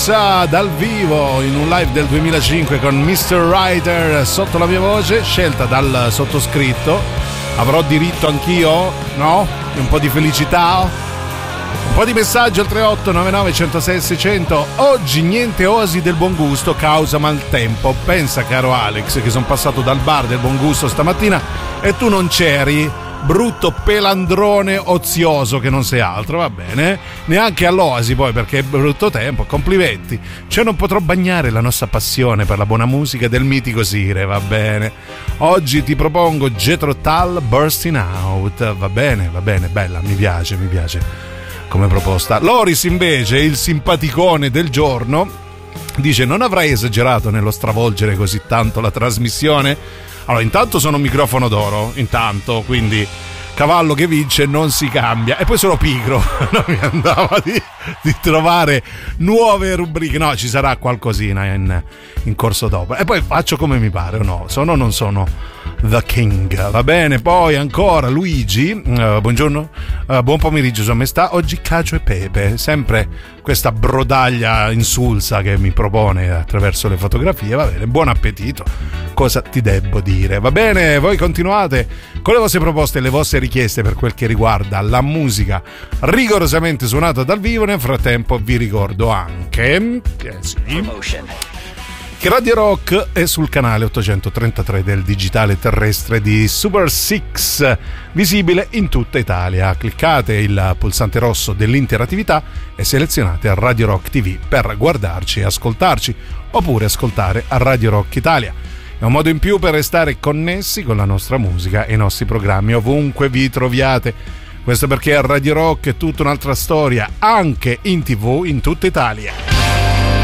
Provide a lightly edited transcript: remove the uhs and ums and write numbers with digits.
dal vivo in un live del 2005 con Mr. Writer sotto la mia voce, scelta dal sottoscritto. Avrò diritto anch'io? No? Un po' di felicità? Un po' di messaggio al 3899 106 600. Oggi niente oasi del buon gusto causa maltempo. Pensa, caro Alex, che sono passato dal bar del buon gusto stamattina e tu non c'eri. Brutto pelandrone ozioso che non sei altro, va bene? Neanche all'oasi poi, perché è brutto tempo, complimenti. Cioè non potrò bagnare la nostra passione per la buona musica del mitico Sire, va bene? Oggi ti propongo Jethro Tull, Bursting Out, va bene, bella, mi piace come proposta. Loris invece, il simpaticone del giorno, dice: non avrai esagerato nello stravolgere così tanto la trasmissione? Allora, intanto sono un microfono d'oro, quindi cavallo che vince non si cambia. E poi sono pigro, non mi andava di trovare nuove rubriche. No, ci sarà qualcosina in corso dopo. E poi faccio come mi pare, o no? Sono o non sono The King, va bene? Poi ancora Luigi, buongiorno, buon pomeriggio Sua Maestà. Oggi cacio e pepe, sempre questa brodaglia insulsa che mi propone attraverso le fotografie. Va bene, buon appetito, cosa ti debbo dire? Va bene, voi continuate con le vostre proposte e le vostre richieste per quel che riguarda la musica rigorosamente suonata dal vivo. Nel frattempo vi ricordo anche che Radio Rock è sul canale 833 del digitale terrestre di Super 6, visibile in tutta Italia. Cliccate il pulsante rosso dell'interattività e selezionate Radio Rock TV per guardarci e ascoltarci, oppure ascoltare a Radio Rock Italia. È un modo in più per restare connessi con la nostra musica e i nostri programmi ovunque vi troviate. Questo perché a Radio Rock è tutta un'altra storia, anche in TV in tutta Italia.